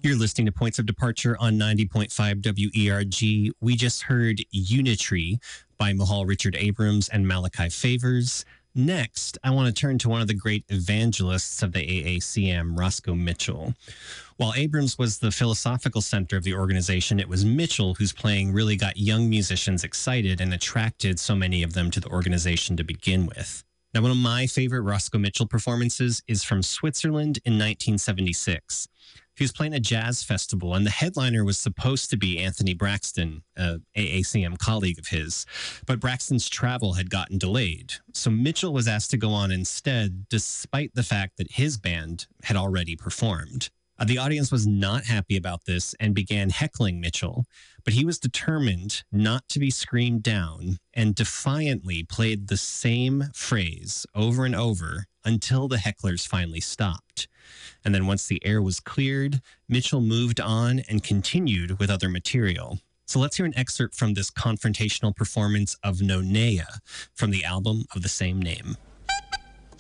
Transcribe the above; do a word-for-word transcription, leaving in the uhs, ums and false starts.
You're listening to Points of Departure on ninety point five W E R G. We just heard Unitree by Mahal Richard Abrams and Malachi Favors. Next, I want to turn to one of the great evangelists of the A A C M, Roscoe Mitchell. While Abrams was the philosophical center of the organization, it was Mitchell whose playing really got young musicians excited and attracted so many of them to the organization to begin with. Now, one of my favorite Roscoe Mitchell performances is from Switzerland in nineteen seventy-six. He was playing a jazz festival, and the headliner was supposed to be Anthony Braxton, a A A C M colleague of his. But Braxton's travel had gotten delayed, so Mitchell was asked to go on instead, despite the fact that his band had already performed. Uh, the audience was not happy about this and began heckling Mitchell, but he was determined not to be screamed down and defiantly played the same phrase over and over until the hecklers finally stopped. And then once the air was cleared, Mitchell moved on and continued with other material. So let's hear an excerpt from this confrontational performance of Nonea from the album of the same name.